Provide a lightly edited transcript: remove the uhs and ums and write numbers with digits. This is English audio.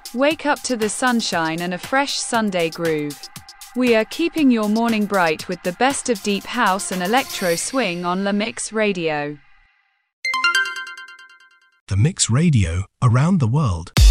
Wake up to the sunshine and a fresh Sunday groove. We are keeping your morning bright with the best of deep house and electro swing on La Mix Radio. The Mix Radio, around the world.